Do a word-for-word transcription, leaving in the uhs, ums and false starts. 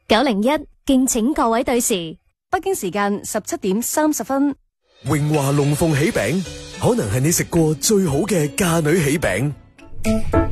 九零一，敬請各位對時。 北京時間十七點三十分。 榮華龍鳳喜餅，可能係你食過最好嘅嫁女喜餅。